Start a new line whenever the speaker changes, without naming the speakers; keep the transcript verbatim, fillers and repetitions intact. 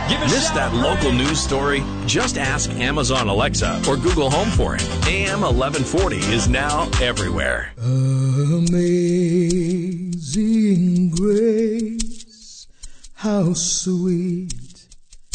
Miss that local news story? Just ask Amazon Alexa or Google Home for it. A M eleven forty is now everywhere.
Amazing grace, how sweet